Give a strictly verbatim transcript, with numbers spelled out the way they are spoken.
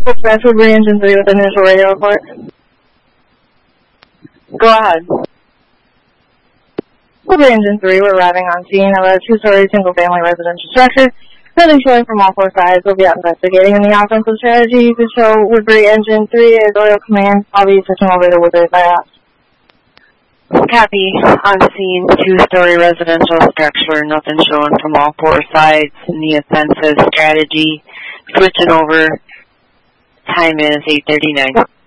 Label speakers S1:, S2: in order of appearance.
S1: That's Woodbury Engine three with initial radio report.
S2: Go ahead.
S1: Woodbury Engine three, we're arriving on scene of a two-story single-family residential structure. Nothing showing from all four sides. We'll be out investigating in the offensive strategy. You can show Woodbury Engine three is Oil Command. I'll be switching over to Woodbury Firehouse.
S2: Copy. On scene, two-story residential structure. Nothing showing from all four sides in the offensive strategy. Switching over. Time is eight thirty-nine.